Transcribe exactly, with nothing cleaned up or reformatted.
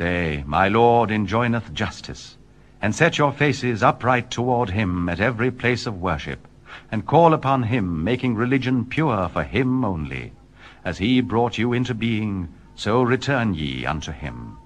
Say, my Lord enjoineth justice, and set your faces upright toward him at every place of worship, and call upon him, making religion pure for him only. As he brought you into being, so return ye unto him.